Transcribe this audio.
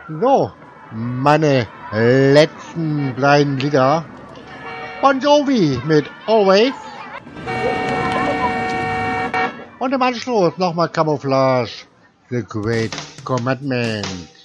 So, meine letzten kleinen Lieder. Bon Jovi mit Always. Und im Anschluss nochmal Camouflage, The Great Commandment.